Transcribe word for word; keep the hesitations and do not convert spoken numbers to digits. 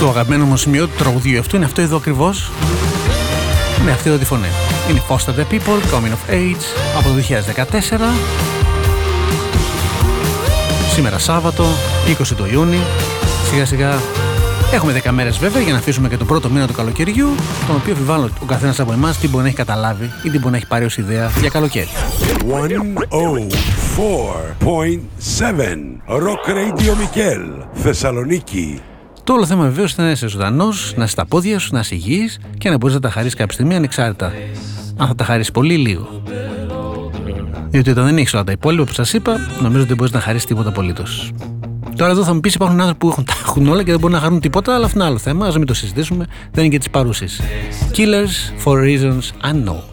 Το αγαπημένο μου σημείο του τραγουδιού αυτού είναι αυτό εδώ ακριβώς, με αυτή εδώ τη φωνή. Είναι Foster the People, Coming of Age, από το δύο χιλιάδες δεκατέσσερα. Σήμερα Σάββατο, είκοσι του Ιούνιου. Σιγά σιγά έχουμε δέκα μέρες βέβαια για να αφήσουμε και τον πρώτο μήνα του καλοκαιριού, τον οποίο επιβάλλω ο καθένας από εμάς τι μπορεί να έχει καταλάβει ή τι μπορεί να έχει πάρει ως ιδέα για καλοκαίρι. εκατόν τέσσερα κόμμα επτά Rock Radio Μικέλ, Θεσσαλονίκη. Το όλο θέμα βεβαίως είναι να είσαι ζωντανός, να είσαι στα πόδια σου, να είσαι υγιής και να μπορείς να τα χαρίσεις κάποια στιγμή ανεξάρτητα αν θα τα χαρίσεις πολύ ή λίγο. Διότι όταν δεν έχεις όλα τα υπόλοιπα που σας είπα, νομίζω ότι δεν μπορείς να χαρίσεις τίποτα απολύτως. Τώρα εδώ θα μου πεις υπάρχουν άνθρωποι που έχουν, τα έχουν όλα και δεν μπορούν να χαρούν τίποτα, αλλά αυτό είναι άλλο θέμα, ας μην το συζητήσουμε, δεν είναι και τις παρούσεις. Killers for reasons unknown.